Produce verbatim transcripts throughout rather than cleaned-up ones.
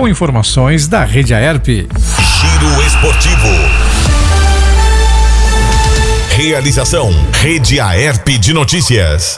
com informações da Rede Aerp. Giro Esportivo. Realização Rede Aerp de Notícias.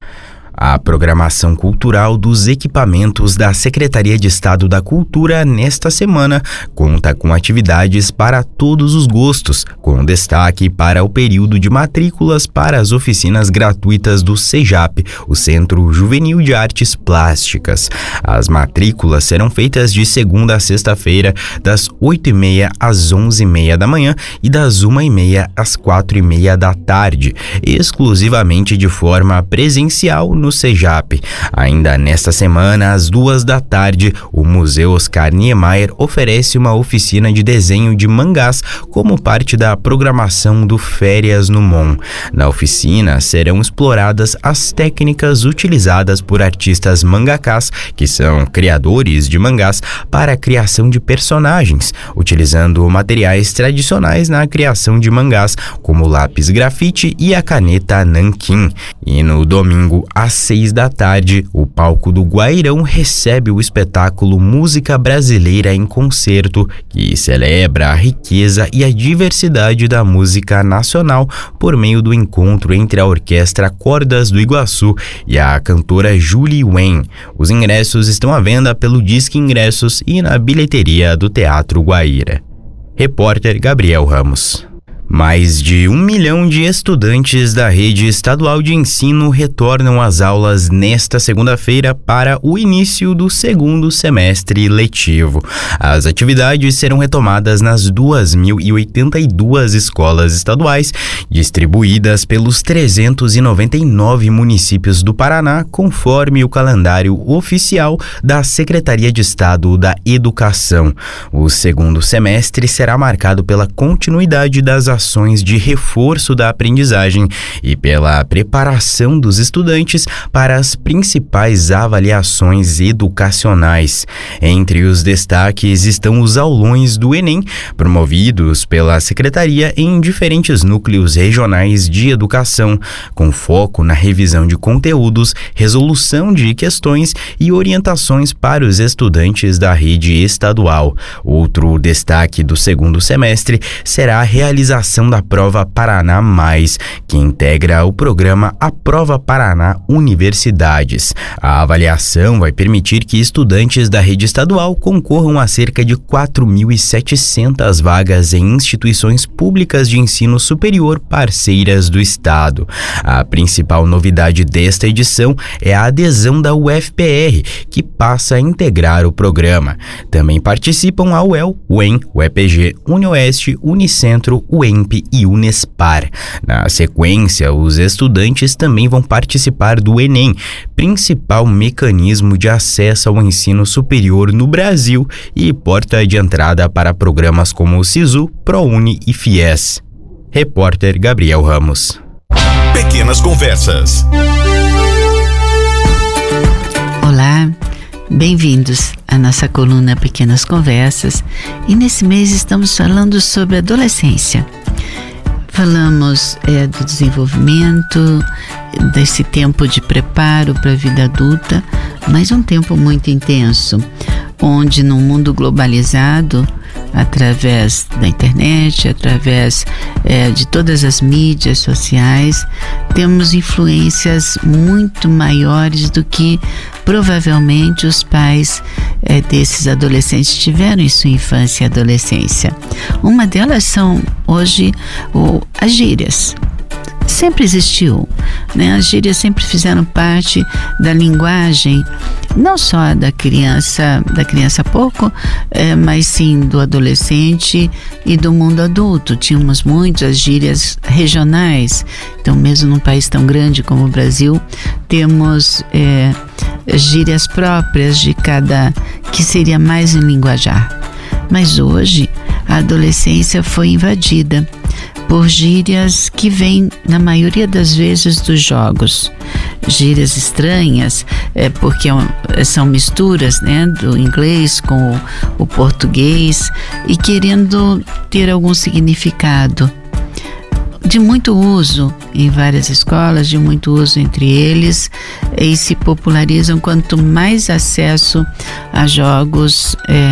A programação cultural dos equipamentos da Secretaria de Estado da Cultura nesta semana conta com atividades para todos os gostos, com destaque para o período de matrículas para as oficinas gratuitas do CEJAP, o Centro Juvenil de Artes Plásticas. As matrículas serão feitas de segunda a sexta-feira, das oito e meia às onze e meia da manhã e das uma e meia às quatro e meia da tarde, exclusivamente de forma presencial no CEJAP. Ainda nesta semana, às duas da tarde, o Museu Oscar Niemeyer oferece uma oficina de desenho de mangás como parte da programação do Férias no Mon. Na oficina serão exploradas as técnicas utilizadas por artistas mangakás, que são criadores de mangás, para a criação de personagens, utilizando materiais tradicionais na criação de mangás, como o lápis grafite e a caneta nanquim. E no domingo, às seis da tarde, o palco do Guairão recebe o espetáculo Música Brasileira em Concerto, que celebra a riqueza e a diversidade da música nacional por meio do encontro entre a Orquestra Cordas do Iguaçu e a cantora Julie Wen. Os ingressos estão à venda pelo Disque Ingressos e na bilheteria do Teatro Guaíra. Repórter Gabriel Ramos. Mais de um milhão de estudantes da rede estadual de ensino retornam às aulas nesta segunda-feira para o início do segundo semestre letivo. As atividades serão retomadas nas duas mil e oitenta e duas escolas estaduais, distribuídas pelos trezentos e noventa e nove municípios do Paraná, conforme o calendário oficial da Secretaria de Estado da Educação. O segundo semestre será marcado pela continuidade das ações ações de reforço da aprendizagem e pela preparação dos estudantes para as principais avaliações educacionais. Entre os destaques estão os aulões do Enem, promovidos pela Secretaria em diferentes núcleos regionais de educação, com foco na revisão de conteúdos, resolução de questões e orientações para os estudantes da rede estadual. Outro destaque do segundo semestre será a realização da Prova Paraná Mais, que integra o programa A Prova Paraná Universidades. A avaliação vai permitir que estudantes da rede estadual concorram a cerca de quatro mil e setecentas vagas em instituições públicas de ensino superior parceiras do Estado. A principal novidade desta edição é a adesão da U F P R, que passa a integrar o programa. Também participam a U E L, U E M, U E P G, UniOeste, Unicentro, U E M P e Unespar. Na sequência, os estudantes também vão participar do Enem, principal mecanismo de acesso ao ensino superior no Brasil e porta de entrada para programas como o SISU, ProUni e FIES. Repórter Gabriel Ramos. Pequenas Conversas. Olá, bem-vindos à nossa coluna Pequenas Conversas, e nesse mês estamos falando sobre adolescência. Falamos é, do desenvolvimento, desse tempo de preparo para a vida adulta, mas um tempo muito intenso, onde num mundo globalizado, através da internet, através é, de todas as mídias sociais, temos influências muito maiores do que provavelmente os pais é, desses adolescentes tiveram em sua infância e adolescência. Uma delas são hoje o, as gírias. Sempre existiu, né? As gírias sempre fizeram parte da linguagem, não só da criança, da criança pouco, é, mas sim do adolescente e do mundo adulto. Tínhamos muitas gírias regionais, então mesmo num país tão grande como o Brasil, temos é, gírias próprias de cada, que seria mais em linguajar. Mas hoje a adolescência foi invadida por gírias que vêm, na maioria das vezes, dos jogos. Gírias estranhas, é, porque são misturas, né, do inglês com o, o português, e querendo ter algum significado. De muito uso em várias escolas, de muito uso entre eles, e se popularizam quanto mais acesso a jogos é,